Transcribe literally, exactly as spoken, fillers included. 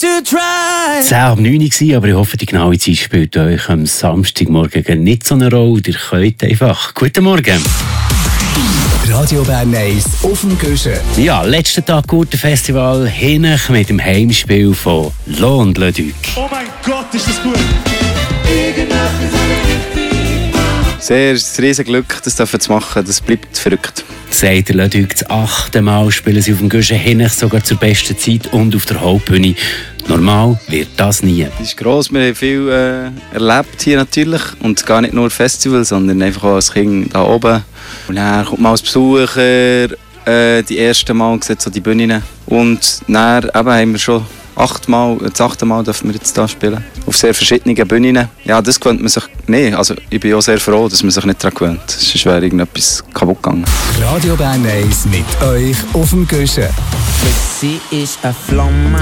zehn ab neun war, aber ich hoffe, die genaue Zeit spielt euch am Samstagmorgen nicht so eine Rolle. Ihr könnt einfach. Guten Morgen. Radio Bern eins auf dem Guschen. Ja, letzten Tag Gurten Festival Hinech mit dem Heimspiel von Lo und Le Duc. Oh mein Gott, ist das gut! Sehr, es ist ein riesen Glück, das dürfen zu machen. Das bleibt verrückt. Sagt der Le Duc, das achte Mal spielen sie auf dem Guschen Hinech sogar zur besten Zeit und auf der Hauptbühne. Normal wird das nie. Es ist gross, wir haben viel äh, erlebt hier natürlich. Und gar nicht nur Festivals, sondern einfach auch als Kind da oben. Und dann kommt man als Besucher äh, die ersten Mal sieht so die Bühnen. Und dann eben haben wir schon achtmal, das achte Mal dürfen wir jetzt hier spielen. Auf sehr verschiedenen Bühnen. Ja, das gewöhnt man sich nicht. Also ich bin auch sehr froh, dass man sich nicht daran gewöhnt. Sonst wäre irgendetwas kaputt gegangen. Radio Bern eins mit euch auf dem Guschen. Sie ist eine Flamme.